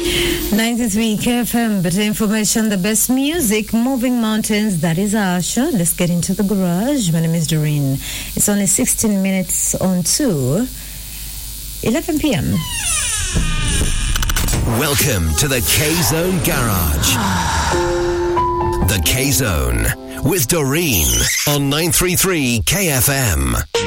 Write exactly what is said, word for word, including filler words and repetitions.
ninety-three K F M, better information, the best music, moving mountains. That is our show. Let's get into the garage. My name is Doreen. It's only sixteen minutes on to eleven p.m. Welcome to the K-Zone Garage. The K-Zone with Doreen on nine thirty-three K F M.